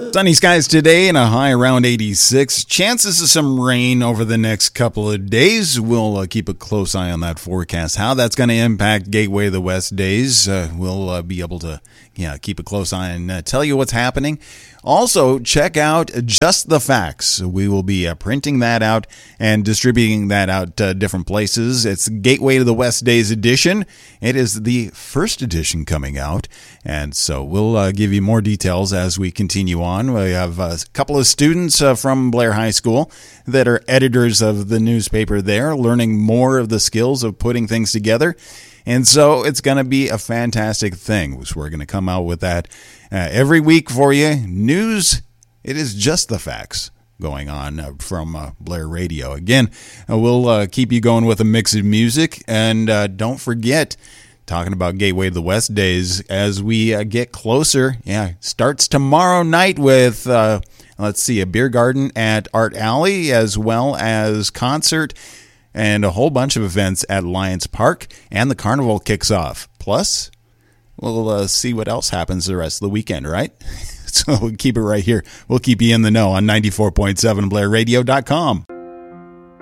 Sunny skies today and a high around 86. Chances of some rain over the next couple of days. We'll keep a close eye on that forecast. How that's going to impact Gateway of the West days, we'll be able to keep a close eye and tell you what's happening. Also, check out Just the Facts. We will be printing that out and distributing that out different places. It's Gateway to the West Days edition. It is the first edition coming out, and so we'll give you more details as we continue on. We have a couple of students from Blair High School that are editors of the newspaper there, learning more of the skills of putting things together. And so it's going to be a fantastic thing. So we're going to come out with that every week for you. News, it is Just the Facts going on from Blair Radio. Again, we'll keep you going with a mix of music. And don't forget, talking about Gateway of the West days, as we get closer, starts tomorrow night with, a beer garden at Art Alley, as well as concert and a whole bunch of events at Lions Park, and the carnival kicks off. Plus, we'll see what else happens the rest of the weekend, right? So we'll keep it right here. We'll keep you in the know on 94.7 BlairRadio.com.